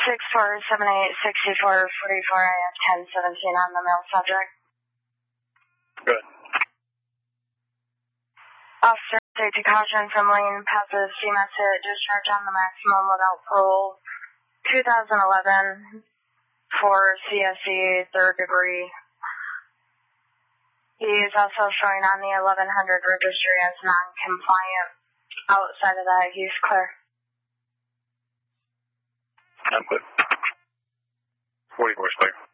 64786444, I have 1017 on the male subject. Good. Officer, safety caution from lane passes CMAX hit, discharge on the maximum without parole. 2011 for CSE, 3rd degree. He is also showing on the 1100 registry as non-compliant. Outside of that, he's clear. I'm good. 44 clear.